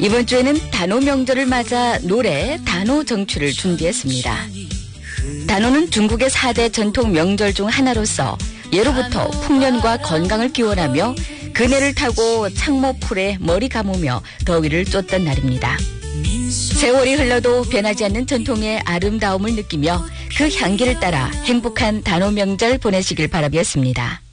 이번 주에는 단오 명절을 맞아 노래 단오 정추를 준비했습니다. 단오는 중국의 4대 전통 명절 중 하나로서 예로부터 풍년과 건강을 기원하며 그네를 타고 창모풀에 머리 감으며 더위를 쫓던 날입니다. 세월이 흘러도 변하지 않는 전통의 아름다움을 느끼며 그 향기를 따라 행복한 단오 명절 보내시길 바라겠습니다.